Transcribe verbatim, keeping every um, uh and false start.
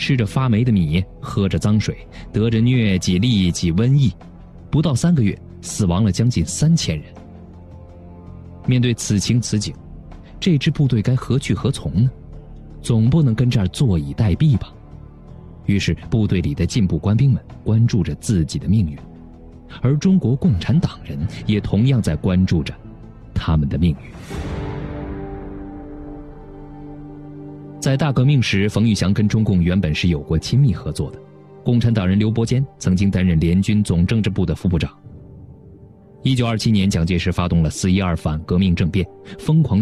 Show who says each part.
Speaker 1: 吃着发霉的米，喝着脏水，得着疟疾、痢疾、瘟疫，不到三个月死亡了将近三千人。面对此情此景，这支部队该何去何从呢？总不能跟这儿坐以待毙吧。于是部队里的进步官兵们关注着自己的命运，而中国共产党人也同样在关注着他们的命运。在大革命时，冯玉祥跟中共原本是有过亲密合作的。共产党人刘伯坚曾经担任联军总政治部的副部长。一九二七年，蒋介石发动了四一二反革命政变，疯狂